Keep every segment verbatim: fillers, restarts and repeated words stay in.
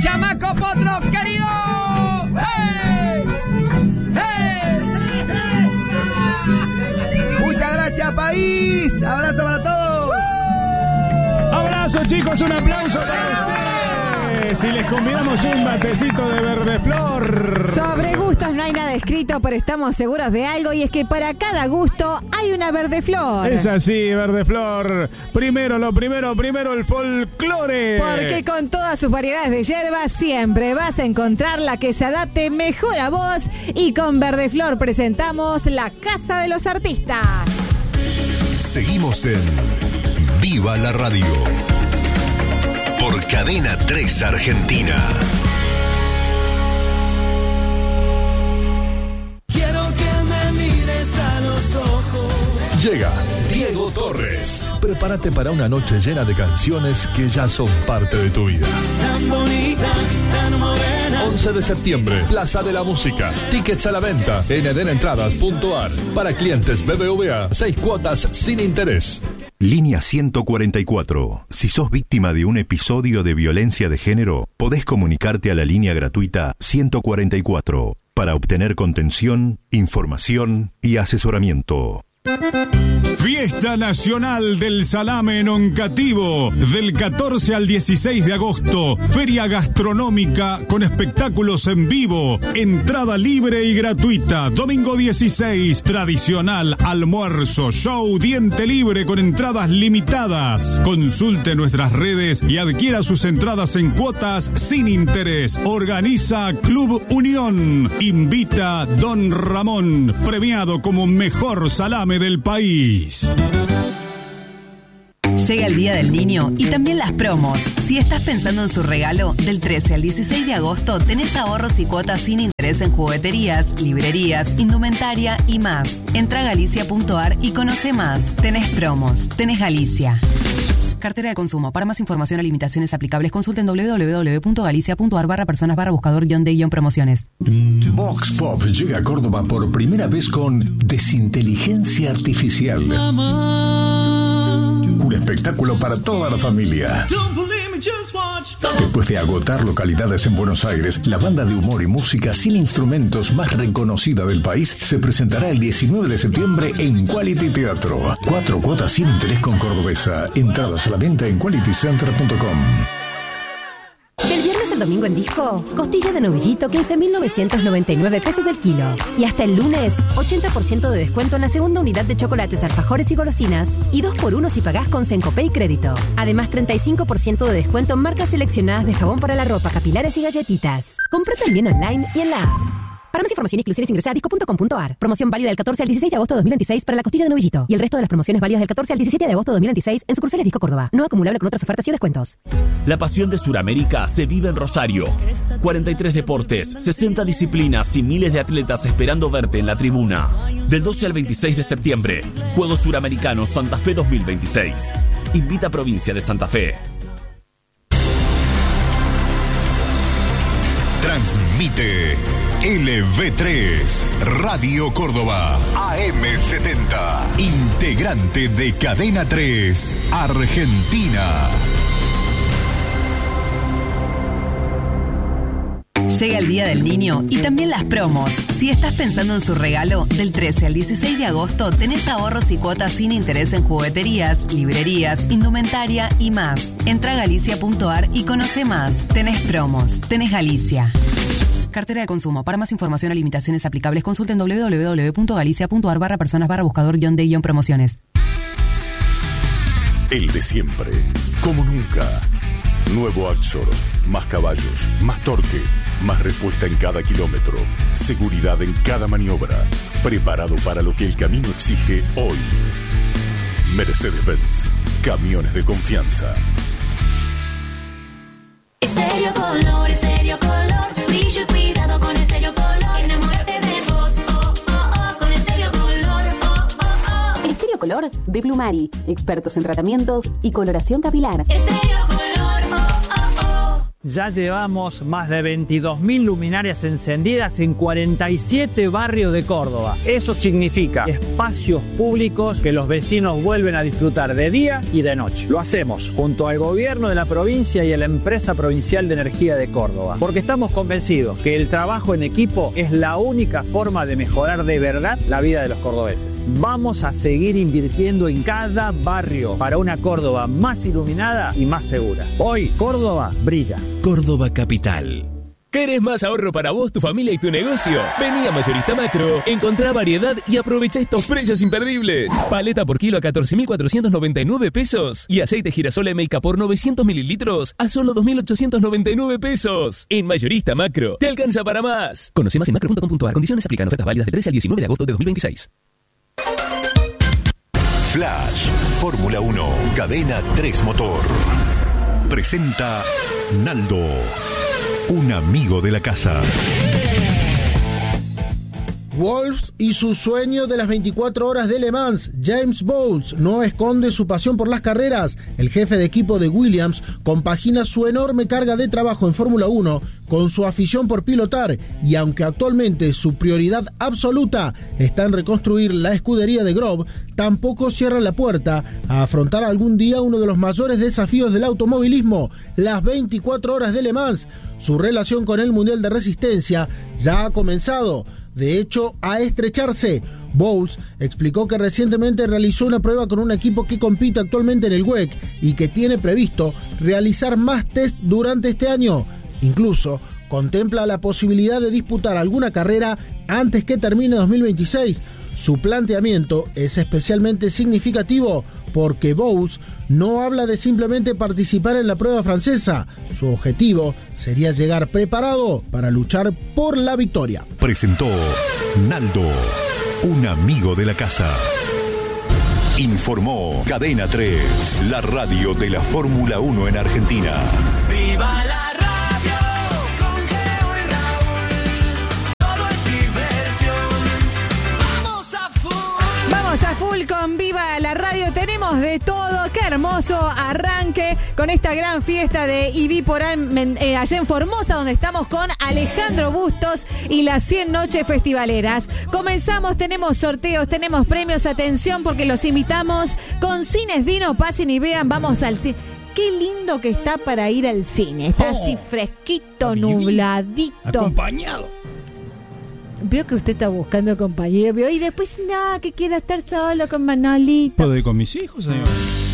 chamaco potro querido. ¡Hey! ¡Hey! Muchas gracias, país. Abrazo para todos. Abrazo, chicos, un aplauso para ustedes. Si les convidamos un batecito de verde flor. Sobre gustos no hay nada escrito, pero estamos seguros de algo, y es que para cada gusto hay una verde flor. Es así, verde flor. Primero, lo primero, primero el folclore. Porque con todas sus variedades de hierbas siempre vas a encontrar la que se adapte mejor a vos. Y con verde flor presentamos la Casa de los Artistas. Seguimos en Viva la Radio por Cadena tres Argentina. Quiero que me mires a los ojos. Llega Diego Torres. Prepárate para una noche llena de canciones que ya son parte de tu vida. Tan bonita, tan morena. once de septiembre, Plaza de la Música. Tickets a la venta en eden entradas punto a r. Para clientes B B V A, seis cuotas sin interés. Línea ciento cuarenta y cuatro. Si sos víctima de un episodio de violencia de género, podés comunicarte a la línea gratuita ciento cuarenta y cuatro para obtener contención, información y asesoramiento. Fiesta Nacional del Salame en Oncativo, del catorce al dieciséis de agosto. Feria gastronómica con espectáculos en vivo. Entrada libre y gratuita. Domingo dieciséis, tradicional almuerzo, show, diente libre con entradas limitadas. Consulte nuestras redes y adquiera sus entradas en cuotas sin interés. Organiza Club Unión. Invita Don Ramón, premiado como mejor salame del país. Llega el Día del Niño y también las promos. Si estás pensando en su regalo, del trece al dieciséis de agosto tenés ahorros y cuotas sin interés en jugueterías, librerías, indumentaria y más. Entra a galicia punto a r y conoce más. Tenés promos, tenés Galicia. Cartera de consumo. Para más información o limitaciones aplicables, consulten doble u doble u doble u punto galicia punto a r barra personas barra buscador guión de guión promociones. Vox Pop llega a Córdoba por primera vez con Desinteligencia Artificial. Un espectáculo para toda la familia. Después de agotar localidades en Buenos Aires, la banda de humor y música sin instrumentos más reconocida del país se presentará el diecinueve de septiembre en Quality Teatro. Cuatro cuotas sin interés con Cordobesa. Entradas a la venta en quality center punto com. Del viernes al domingo en Disco, costilla de novillito quince mil novecientos noventa y nueve pesos el kilo. Y hasta el lunes, ochenta por ciento de descuento en la segunda unidad de chocolates, alfajores y golosinas. Y dos por uno si pagás con Sencopay Crédito. Además, treinta y cinco por ciento de descuento en marcas seleccionadas de jabón para la ropa, capilares y galletitas. Compra también online y en la app. Para más información y exclusiones ingresa a disco punto com punto a r. Promoción válida del catorce al dieciséis de agosto de dos mil veintiséis para la costilla de novillito. Y el resto de las promociones válidas del catorce al diecisiete de agosto de dos mil veintiséis en sucursales Disco Córdoba. No acumulable con otras ofertas y descuentos. La pasión de Sudamérica se vive en Rosario. cuarenta y tres deportes, sesenta disciplinas y miles de atletas esperando verte en la tribuna. Del doce al veintiséis de septiembre, Juegos Suramericanos Santa Fe dos mil veintiséis. Invita a Provincia de Santa Fe. Transmite L V tres, Radio Córdoba, A M setenta, integrante de Cadena tres, Argentina. Llega el Día del Niño y también las promos. Si estás pensando en su regalo, del trece al dieciséis de agosto tenés ahorros y cuotas sin interés en jugueterías, librerías, indumentaria y más. Entra a galicia punto a r y conoce más. Tenés promos, tenés Galicia. Cartera de consumo. Para más información o limitaciones aplicables, consulten doble u doble u doble u punto galicia punto a r barra personas barra buscador guión de guión promociones. El de siempre, como nunca. Nuevo Axor, más caballos, más torque, más respuesta en cada kilómetro, seguridad en cada maniobra, preparado para lo que el camino exige hoy. Mercedes-Benz, camiones de confianza. Estéreo Color, Estéreo Color, brillo y cuidado con Estéreo Color. Enamórate de vos, oh, oh, oh, con Estéreo Color, oh, oh, oh. Estéreo Color de Plumari, expertos en tratamientos y coloración capilar. Estéreo Color, oh, oh, oh. Ya llevamos más de veintidós mil luminarias encendidas en cuarenta y siete barrios de Córdoba. Eso significa espacios públicos que los vecinos vuelven a disfrutar de día y de noche. Lo hacemos junto al gobierno de la provincia y a la empresa provincial de energía de Córdoba, porque estamos convencidos que el trabajo en equipo es la única forma de mejorar de verdad la vida de los cordobeses. Vamos a seguir invirtiendo en cada barrio para una Córdoba más iluminada y más segura. Hoy Córdoba brilla. Córdoba Capital. ¿Querés más ahorro para vos, tu familia y tu negocio? Vení a Mayorista Macro, encontrá variedad y aprovecha estos precios imperdibles. Paleta por kilo a catorce mil cuatrocientos noventa y nueve pesos y aceite girasol M K por novecientos mililitros a solo dos mil ochocientos noventa y nueve pesos. En Mayorista Macro, te alcanza para más. Conoce más en macro punto com punto a r. Condiciones aplican. Ofertas válidas del trece al diecinueve de agosto de dos mil veintiséis. Flash, Fórmula uno, Cadena tres Motor. Presenta Naldo, un amigo de la casa. Wolves y su sueño de las veinticuatro horas de Le Mans. James Bowles no esconde su pasión por las carreras. El jefe de equipo de Williams compagina su enorme carga de trabajo en Fórmula uno con su afición por pilotar, y aunque actualmente su prioridad absoluta está en reconstruir la escudería de Grove, tampoco cierra la puerta a afrontar algún día uno de los mayores desafíos del automovilismo, las veinticuatro horas de Le Mans. Su relación con el Mundial de Resistencia ya ha comenzado, de hecho, a estrecharse. Bowles explicó que recientemente realizó una prueba con un equipo que compite actualmente en el W E C y que tiene previsto realizar más test durante este año. Incluso contempla la posibilidad de disputar alguna carrera antes que termine dos mil veintiséis. Su planteamiento es especialmente significativo porque Bowles no habla de simplemente participar en la prueba francesa. Su objetivo sería llegar preparado para luchar por la victoria. Presentó Naldo, un amigo de la casa. Informó Cadena tres, la radio de la Fórmula uno en Argentina. ¡Viva la radio! Con Geo y Raúl, todo es diversión. ¡Vamos a full! Vamos a full con Viva la Radio. Tenemos de todo. Qué hermoso arranque con esta gran fiesta de Ibi Porán eh, allá en Formosa, donde estamos con Alejandro Bustos y las cien noches festivaleras. Comenzamos, tenemos sorteos, tenemos premios. Atención, porque los invitamos con Cines Dino. Pasen y vean, vamos al cine. Qué lindo que está para ir al cine. Está oh, así fresquito, nubladito. Acompañado. Veo que usted está buscando compañía. Veo, y después nada, que quiera estar solo con Manolito. ¿Puedo ir con mis hijos, señor?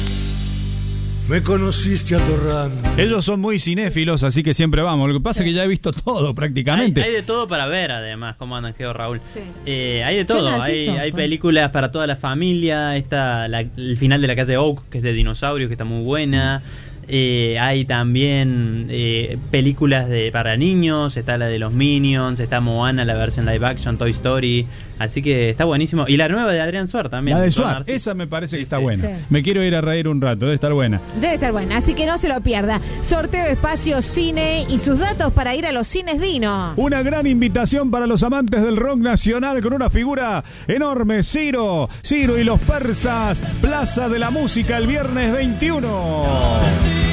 Me conociste atorrante. Ellos son muy cinéfilos, así que siempre vamos. Lo que pasa es que ya he visto todo prácticamente. Hay, hay de todo para ver, además, como andan, Geo, Raúl. Sí. Eh, hay de todo. Hay, hay películas para toda la familia. Está la, el final de La calle Oak, que es de dinosaurios, que está muy buena. Eh, hay también eh, películas de para niños. Está la de los Minions, está Moana, la versión live action, Toy Story. Así que está buenísimo. Y la nueva de Adrián Suar también. La de Suar, esa me parece que sí, está sí. buena. Sí. Me quiero ir a reír un rato, debe estar buena. Debe estar buena, así que no se lo pierda. Sorteo Espacio Cine y sus datos para ir a los cines Dino. Una gran invitación para los amantes del rock nacional con una figura enorme, Ciro. Ciro y los Persas, Plaza de la Música el viernes veintiuno.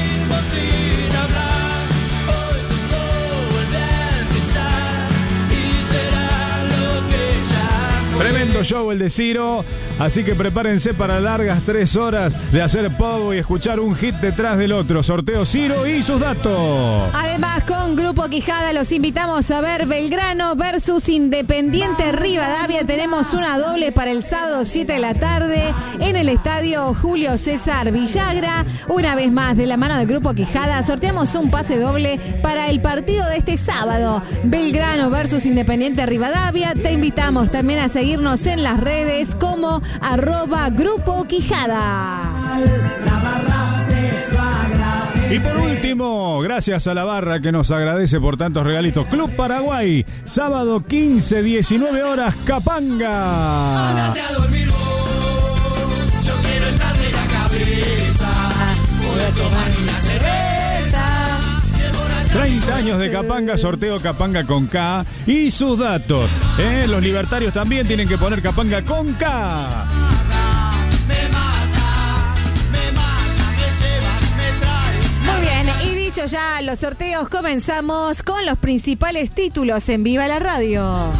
Sin hablar, hoy todo vuelve a empezar y será lo que ya fue. Tremendo show el de Ciro, así que prepárense para largas tres horas de hacer pogo y escuchar un hit detrás del otro. Sorteo Ciro y sus datos. Además, con Grupo Quijada los invitamos a ver Belgrano versus Independiente Rivadavia. Tenemos una doble para el sábado siete de la tarde en el estadio Julio César Villagra. Una vez más, de la mano del Grupo Quijada, sorteamos un pase doble para el partido de este sábado, Belgrano versus Independiente Rivadavia. Te invitamos también a seguirnos en las redes como arroba Grupo Quijada. Y por último, gracias a la barra que nos agradece por tantos regalitos. Club Paraguay, sábado quince, diecinueve horas, Capanga. Ándate a dormir vos, yo quiero estar de la cabeza. Voy a tomar una cerveza. treinta años de Capanga, sorteo Capanga con K y sus datos. ¿eh? Los libertarios también tienen que poner Capanga con K. hechos ya los sorteos, comenzamos con los principales títulos en Viva la Radio.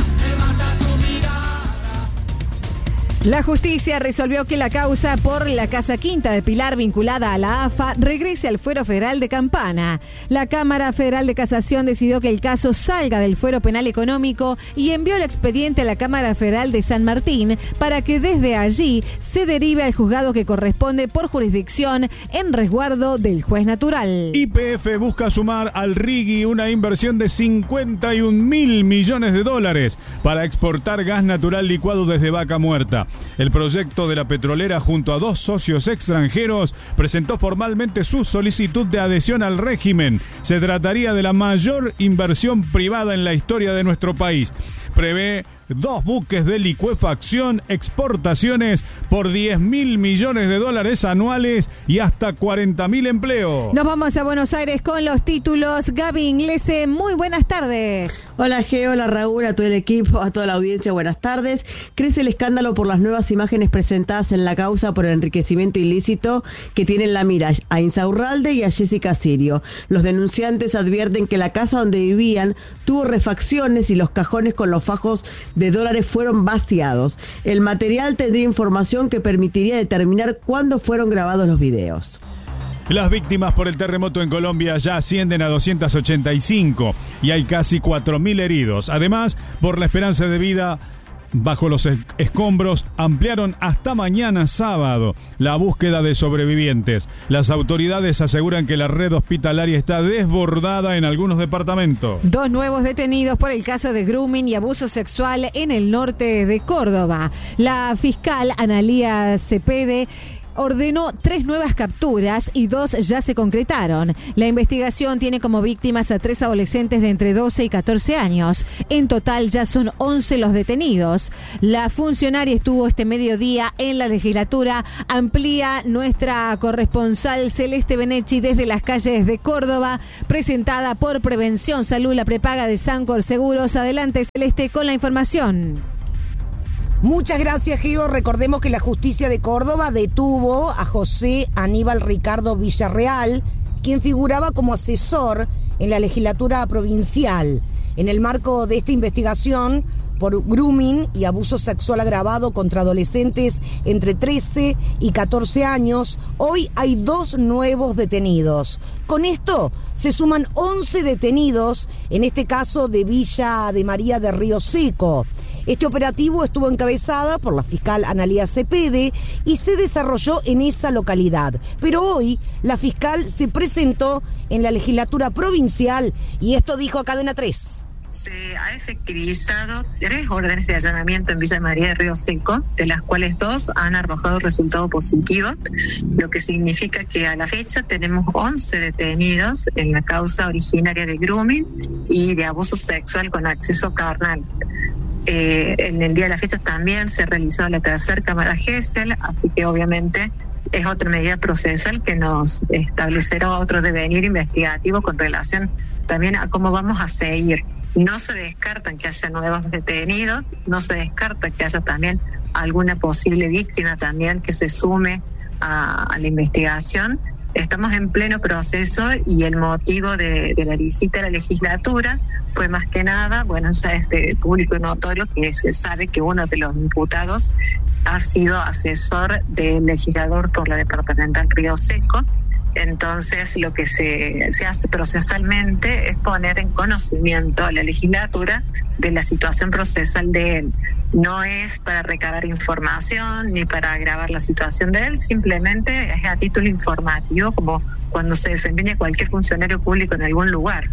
La justicia resolvió que la causa por la Casa Quinta de Pilar vinculada a la A F A regrese al fuero federal de Campana. La Cámara Federal de Casación decidió que el caso salga del fuero penal económico y envió el expediente a la Cámara Federal de San Martín para que desde allí se derive al juzgado que corresponde por jurisdicción en resguardo del juez natural. Y P F busca sumar al Rigi una inversión de cincuenta y un mil millones de dólares para exportar gas natural licuado desde Vaca Muerta. El proyecto de la petrolera, junto a dos socios extranjeros, presentó formalmente su solicitud de adhesión al régimen. Se trataría de la mayor inversión privada en la historia de nuestro país. Prevé dos buques de licuefacción, exportaciones por diez mil millones de dólares anuales y hasta cuarenta mil empleos. Nos vamos a Buenos Aires con los títulos. Gaby Inglese, muy buenas tardes. Hola G, hola Raúl, a todo el equipo, a toda la audiencia, buenas tardes. Crece el escándalo por las nuevas imágenes presentadas en la causa por enriquecimiento ilícito que tienen la mira a Insaurralde y a Jessica Sirio. Los denunciantes advierten que la casa donde vivían tuvo refacciones y los cajones con los fajos de dólares fueron vaciados. El material tendría información que permitiría determinar cuándo fueron grabados los videos. Las víctimas por el terremoto en Colombia ya ascienden a doscientas ochenta y cinco y hay casi cuatro mil heridos. Además, por la esperanza de vida bajo los escombros, ampliaron hasta mañana sábado la búsqueda de sobrevivientes. Las autoridades aseguran que la red hospitalaria está desbordada en algunos departamentos. Dos nuevos detenidos por el caso de grooming y abuso sexual en el norte de Córdoba. La fiscal Analía Cepede ordenó tres nuevas capturas y dos ya se concretaron. La investigación tiene como víctimas a tres adolescentes de entre doce y catorce años. En total ya son once los detenidos. La funcionaria estuvo este mediodía en la legislatura. Amplía nuestra corresponsal Celeste Benechi desde las calles de Córdoba, presentada por Prevención Salud, la prepaga de Sancor Seguros. Adelante, Celeste, con la información. Muchas gracias, Geo. Recordemos que la justicia de Córdoba detuvo a José Aníbal Ricardo Villarreal, quien figuraba como asesor en la legislatura provincial. En el marco de esta investigación por grooming y abuso sexual agravado contra adolescentes entre trece y catorce años, hoy hay dos nuevos detenidos. Con esto se suman once detenidos, en este caso de Villa de María de Río Seco. Este operativo estuvo encabezada por la fiscal Analía Cepede y se desarrolló en esa localidad. Pero hoy la fiscal se presentó en la legislatura provincial y esto dijo a Cadena tres. Se ha efectivizado tres órdenes de allanamiento en Villa María de Río Seco, de las cuales dos han arrojado resultados positivos, lo que significa que a la fecha tenemos once detenidos en la causa originaria de grooming y de abuso sexual con acceso carnal. Eh, en el día de la fecha también se ha realizado la tercera cámara Gesell, así que obviamente es otra medida procesal que nos establecerá otro devenir investigativo con relación también a cómo vamos a seguir. No se descartan que haya nuevos detenidos, no se descarta que haya también alguna posible víctima también que se sume a, a la investigación. Estamos en pleno proceso y el motivo de, de la visita a la legislatura fue más que nada, bueno, ya es de público y notorio que se sabe que uno de los imputados ha sido asesor del legislador por la departamental Río Seco. Entonces, lo que se, se hace procesalmente es poner en conocimiento a la legislatura de la situación procesal de él. No es para recabar información ni para agravar la situación de él, simplemente es a título informativo, como cuando se desempeña cualquier funcionario público en algún lugar.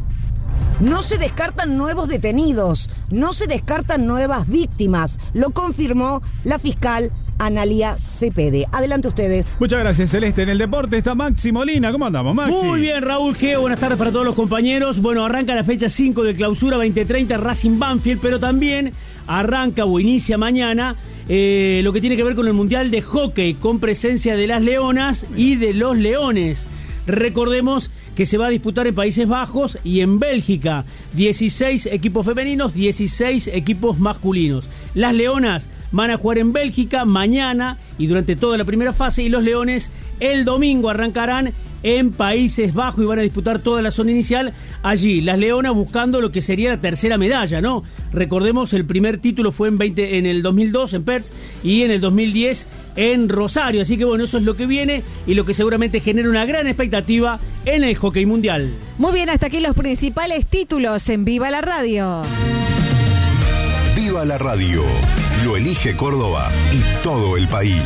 No se descartan nuevos detenidos, no se descartan nuevas víctimas, lo confirmó la fiscal Analía Cepede. Adelante ustedes. Muchas gracias, Celeste. En el deporte está Maxi Molina. ¿Cómo andamos, Maxi? Muy bien, Raúl G. Buenas tardes para todos los compañeros. Bueno, arranca la fecha cinco de clausura veinte treinta Racing Banfield, pero también arranca o inicia mañana eh, lo que tiene que ver con el Mundial de Hockey, con presencia de las Leonas y de los Leones. Recordemos que se va a disputar en Países Bajos y en Bélgica. dieciséis equipos femeninos, dieciséis equipos masculinos. Las Leonas van a jugar en Bélgica mañana y durante toda la primera fase, y los Leones el domingo arrancarán en Países Bajos y van a disputar toda la zona inicial allí. Las Leonas buscando lo que sería la tercera medalla, ¿no? Recordemos, el primer título fue en, veinte, en el dos mil dos en Perth y en el dos mil diez en Rosario. Así que bueno, eso es lo que viene y lo que seguramente genera una gran expectativa en el hockey mundial. Muy bien, hasta aquí los principales títulos en Viva la Radio. Viva la Radio. Lo elige Córdoba y todo el país.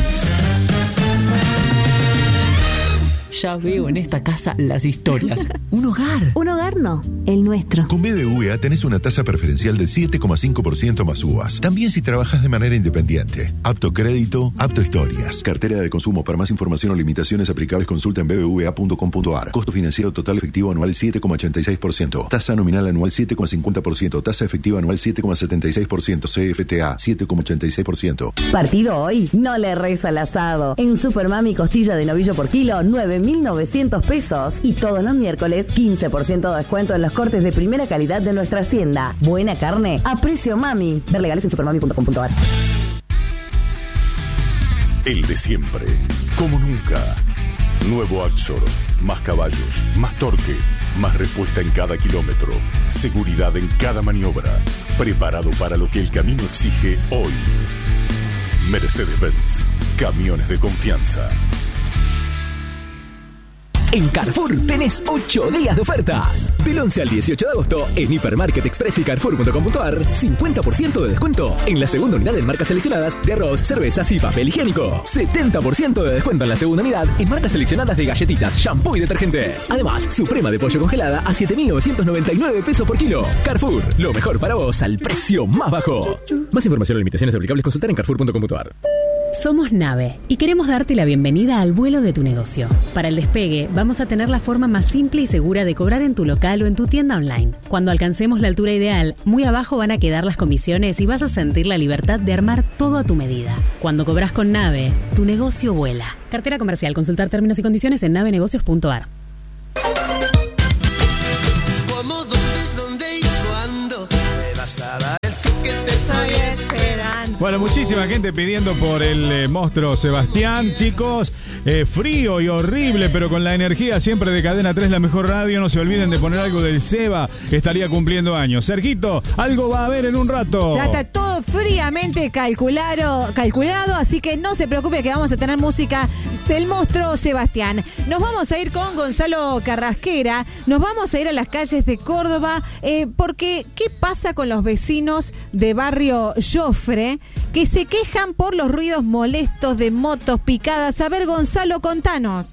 Ya veo en esta casa las historias. Un hogar. Un hogar no, el nuestro. Con B B V A tenés una tasa preferencial del siete coma cinco por ciento más U V As. También si trabajas de manera independiente. Apto crédito, apto historias. Cartera de consumo. Para más información o limitaciones aplicables, consulta en b b v a punto com punto a r. Costo financiero total efectivo anual siete coma ochenta y seis por ciento. Tasa nominal anual siete coma cincuenta por ciento. Tasa efectiva anual siete coma setenta y seis por ciento. C F T A siete coma ochenta y seis por ciento. Partido hoy, no le reza al asado. En Supermami costilla de novillo por kilo, nueve mil novecientos pesos. Y todos los miércoles, quince por ciento de descuento en los cortes de primera calidad de nuestra hacienda. Buena carne a precio mami. Ver legales en supermami punto com punto a r. El de siempre, como nunca. Nuevo Axor, más caballos, más torque, más respuesta en cada kilómetro, seguridad en cada maniobra, preparado para lo que el camino exige hoy. Mercedes-Benz, camiones de confianza. En Carrefour tenés ocho días de ofertas. Del once al dieciocho de agosto, en Hipermarket Express y Carrefour punto com punto a r, cincuenta por ciento de descuento en la segunda unidad en marcas seleccionadas de arroz, cervezas y papel higiénico. setenta por ciento de descuento en la segunda unidad en marcas seleccionadas de galletitas, shampoo y detergente. Además, suprema de pollo congelada a siete mil novecientos noventa y nueve pesos por kilo. Carrefour, lo mejor para vos al precio más bajo. Más información o limitaciones aplicables, consultar en carrefour punto com punto a r. Somos Nave y queremos darte la bienvenida al vuelo de tu negocio. Para el despegue, vamos a tener la forma más simple y segura de cobrar en tu local o en tu tienda online. Cuando alcancemos la altura ideal, muy abajo van a quedar las comisiones y vas a sentir la libertad de armar todo a tu medida. Cuando cobras con Nave, tu negocio vuela. Cartera comercial. Consultar términos y condiciones en nave negocios punto a r. ¿Cómo, dónde, dónde y cuándo me vas a dar el sí que te estoy esperando? Bueno, muchísima gente pidiendo por el eh, monstruo Sebastián, chicos. Eh, frío y horrible, pero con la energía siempre de Cadena tres, la mejor radio. No se olviden de poner algo del Seba, estaría cumpliendo años. Sergito, algo va a haber en un rato. Ya está todo fríamente calculado, calculado, así que no se preocupe que vamos a tener música del monstruo Sebastián. Nos vamos a ir con Gonzalo Carrasquera, nos vamos a ir a las calles de Córdoba, eh, porque ¿qué pasa con los vecinos de barrio Joffre que se quejan por los ruidos molestos de motos picadas? A ver, Gonzalo, contanos.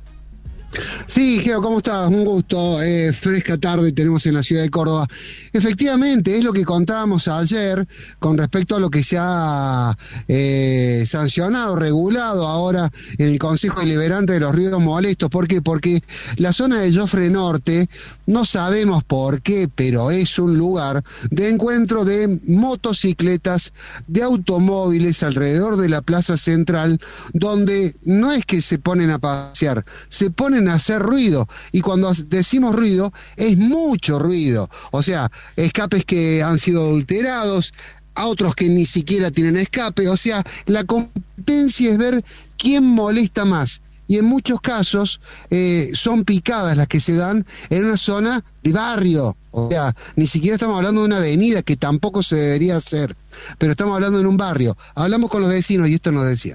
Sí, Geo, ¿cómo estás? Un gusto. Eh, fresca tarde tenemos en la ciudad de Córdoba. Efectivamente, es lo que contábamos ayer con respecto a lo que se ha eh, sancionado, regulado ahora en el Consejo Deliberante de los ruidos molestos. ¿Por qué? Porque la zona de Joffre Norte, no sabemos por qué, pero es un lugar de encuentro de motocicletas, de automóviles alrededor de la plaza central, donde no es que se ponen a pasear, se ponen a hacer ruido, y cuando decimos ruido es mucho ruido, o sea, escapes que han sido adulterados, a otros que ni siquiera tienen escape, o sea, la competencia es ver quién molesta más, y en muchos casos eh, son picadas las que se dan en una zona de barrio, o sea, ni siquiera estamos hablando de una avenida, que tampoco se debería hacer, pero estamos hablando en un barrio. Hablamos con los vecinos y esto nos decía.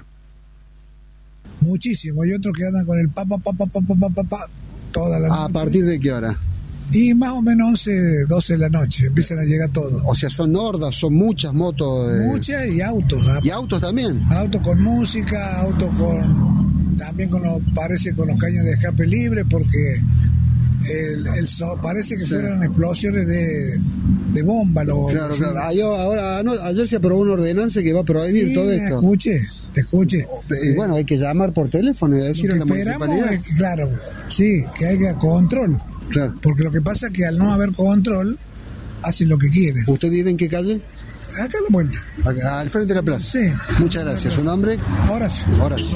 Muchísimo, y otros que andan con el pa pa pa pa pa pa pa pa toda la noche. ¿A partir de qué hora? Y más o menos once, doce de la noche empiezan a llegar todos. O sea, son hordas, son muchas motos. Eh... Muchas y autos. ¿Ah? ¿Y autos también? Autos con música, autos con... También con los, parece con los caños de escape libre, porque el, el so, parece que sí. Fueron explosiones de, de bomba. Lo, claro, sí. Claro. Ayer, ahora, no, ayer se aprobó una ordenanza que va a prohibir sí, todo esto. Escuche, escuche. Y bueno, hay que llamar por teléfono y decir a la municipalidad. Es que, claro, sí, que haya control. Claro. Porque lo que pasa es que al no haber control, hacen lo que quieren. ¿Usted vive en qué calle? Acá a la vuelta. Acá, al frente de la plaza. Sí. Muchas gracias. ¿Su nombre? Horacio. Horacio. Horacio.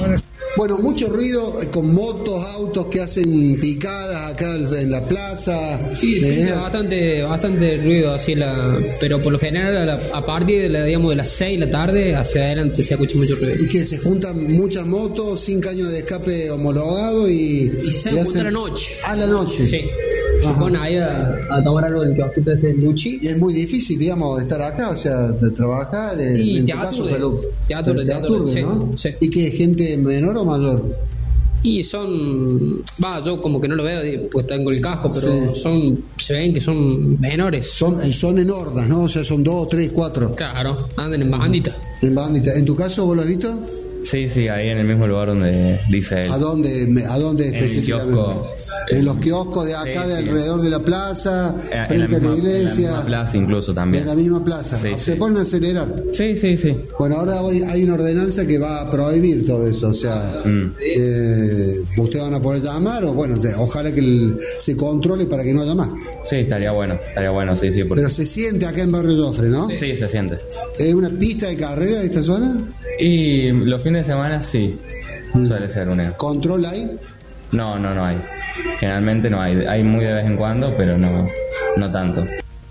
Bueno, mucho ruido con motos, autos que hacen picadas acá en la plaza. Sí, sí, eh, bastante, bastante ruido así, la, pero por lo general a, la, a partir de la, digamos, de las seis de la tarde hacia adelante se escucha mucho ruido. Y que se juntan muchas motos sin caño de escape homologado y... Y se y juntan hacen... a la noche. A la noche. Sí. Se ponen ahí a, a tomar algo del kiosquito de este Luchi. Y es muy difícil, digamos, estar acá, o sea, de trabajar. En, Y en te tu caso, aturde, pero- te aturde, te te aturde, aturde, sí, ¿no? sí. ¿Y qué, gente menor o mayor? Y son, va, yo como que no lo veo, pues tengo el casco, pero Sí. son, se ven que son menores. Son, son en hordas, ¿no? O sea, son dos, tres, cuatro. Claro, andan en bandita. En bandita. ¿En tu caso vos lo has visto? Sí, sí, ahí en el mismo lugar donde dice él. ¿A dónde, me- a dónde En el específicamente? kiosco. En los kioscos de acá, Sí, de sí. alrededor de la plaza, Eh, en la frente misma, a la en la iglesia. misma plaza incluso también. En la misma plaza. Sí, Se sí. ponen a acelerar. Sí, sí, sí. Bueno, ahora hoy hay una ordenanza que va a prohibir todo eso. O sea, Mm. eh, ustedes van a poder llamar, o bueno, o sea, ojalá que el- se controle para que no haya más. Sí, estaría bueno, estaría bueno, sí, sí. Porque... Pero se siente acá en Barrio Joffre, ¿no? Sí, se siente. ¿Es una pista de carrera de esta zona? Y los fines de semana sí, suele ser una. ¿Control hay? No, no, no hay. Generalmente no hay. Hay muy de vez en cuando, pero no, no tanto.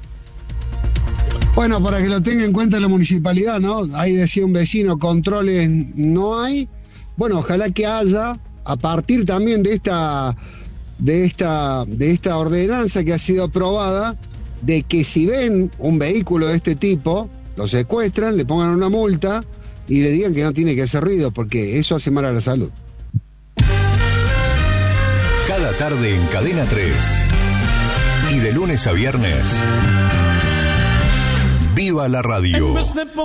Bueno, para que lo tenga en cuenta la municipalidad, ¿no? Ahí decía un vecino, controles no hay. Bueno, ojalá que haya, a partir también de esta, de esta, de esta ordenanza que ha sido aprobada, de que si ven un vehículo de este tipo, lo secuestran, le pongan una multa y le digan que no tiene que hacer ruido, porque eso hace mal a la salud. Cada tarde en Cadena tres. Y de lunes a viernes. ¡Viva la radio!